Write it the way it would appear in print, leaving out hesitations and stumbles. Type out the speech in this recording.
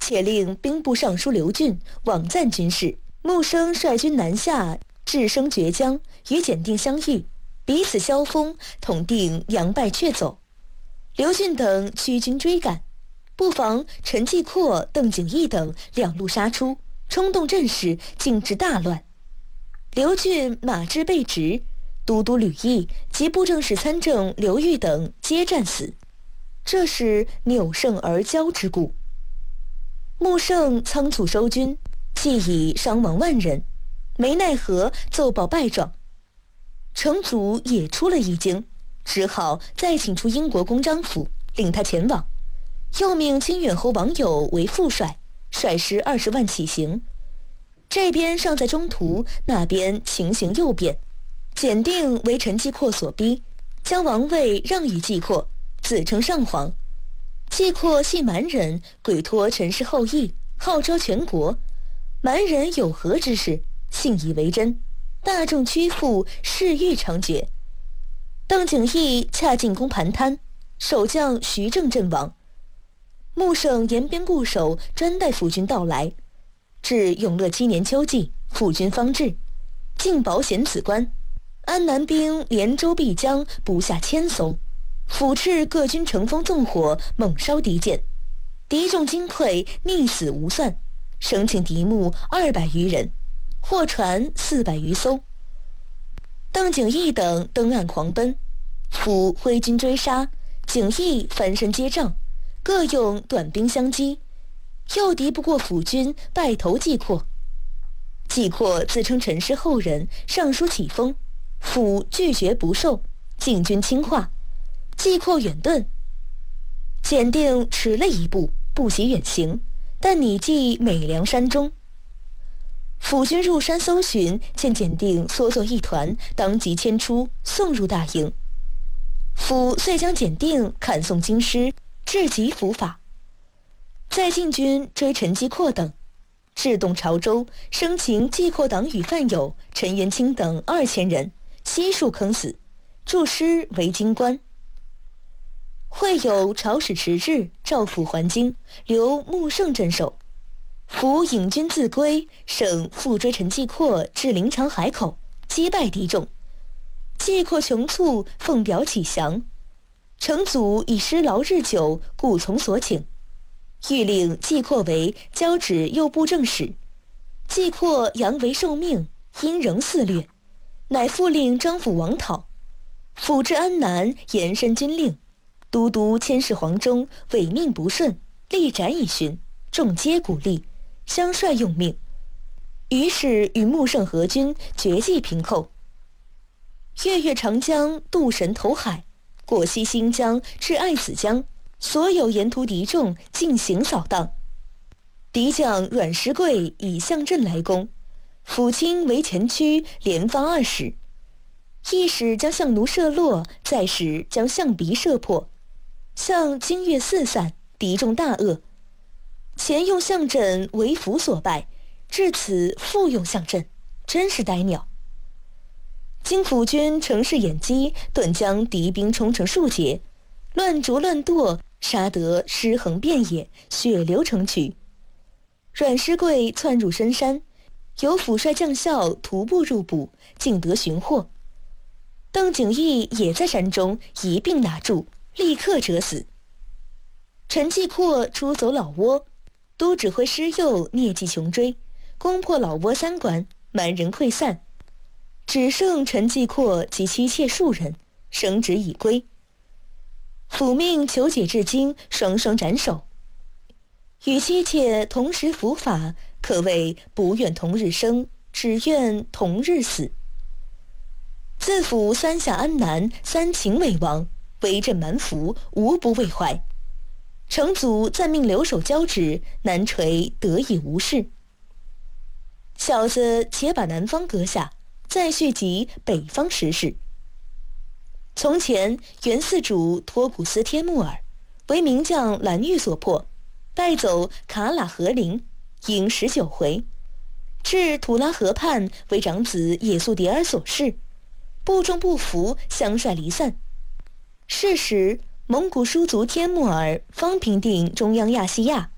且令兵部尚书刘俊往赞军事。穆生率军南下，至生绝江，与简定相遇，彼此交锋，统定杨败却走。刘俊等驱军追赶，不妨陈继阔、邓景义等两路杀出，冲动阵势，竟致大乱。刘俊马至被执，都督吕毅及布政使参政刘裕等皆战死，这是扭胜而骄之故。穆胜仓促收军，既已伤亡万人，没奈何奏报败状。成祖也出了一惊，只好再请出英国公张辅，令他前往，又命清远侯王友为副帅，率师20万起行。这边尚在中途，那边情形又变。简定为陈继阔所逼，将王位让与继阔，自称上皇。继阔系蛮人，鬼托陈氏后裔，号召全国。蛮人有何之事，信以为真，大众屈服，誓欲猖獗。邓景义恰进攻盘滩，守将徐正阵亡。穆胜沿边固守，专待府军到来。至永乐7年秋季，府军方至，进保险子关。安南兵连州必江，不下1000艘，府斥各军乘风纵火，猛烧敌舰，敌众惊溃，溺死无算，生擒敌目200余人，货船400余艘。邓景义等登岸狂奔，府挥军追杀，景义翻身接仗，各用短兵相击，又敌不过府军，败投继阔。继阔自称陈氏后人，上书启封，府拒绝不受，进军轻化，继阔远遁。简定迟了一步，不惜远行，但拟计美良山中。府军入山搜寻，见简定缩作一团，当即牵出，送入大营。府遂将简定砍送京师，置级伏法。再进军追陈继阔等，制动潮州，生擒继阔党羽范友、陈元清等2000人，悉数坑死，驻师为京官。会有朝使迟滞，召府还京，留穆胜镇守。府引军自归，省复追陈继阔至临长海口，击败敌众。继阔穷促，奉表起降。成祖以失劳日久，故从所请，欲令继阔为交趾右布政使。继阔阳为受命，因仍肆虐，乃复令张辅王讨。辅至安南，延伸军令，都督监视黄忠违命不顺，力斩以寻，众皆鼓励，相率用命。于是与穆胜合军，绝迹平寇。越长江，渡神投海，过西新江至爱子江，所有沿途敌众进行扫荡。敌将阮石贵以象阵来攻，府卿为前驱，连发2使，一使将相奴射落，再使将象鼻射破，向经月四散，敌众大愕。前用象阵为辅所败，至此复用象阵，真是呆鸟。经府军乘势掩击，顿将敌兵冲成数截，乱逐乱剁，杀得尸横遍野，血流成渠。阮石贵窜入深山，由府帅将校徒步入捕，竟得寻获。邓景义也在山中一并拿住，立刻折死。陈继阔出走老挝，都指挥施佑蹑骑穷追，攻破老挝3关，蛮人溃散，只剩陈继阔及妻妾数人，绳之已归。府命求解至今，双双斩首。与妻妾同时伏法，可谓不愿同日生，只愿同日死。自府3下安南，3秦为王，威震蛮服，无不畏怀。成祖暂命留守交趾，南垂得以无事。小子且把南方割下，再续集北方时事。从前元四主托古斯帖木儿为名将蓝玉所破，败走卡喇和林，赢19回，至土拉河畔为长子也速迭儿所弑，部众不服，相率离散。是时蒙古戍卒帖木儿方平定中央亚细亚，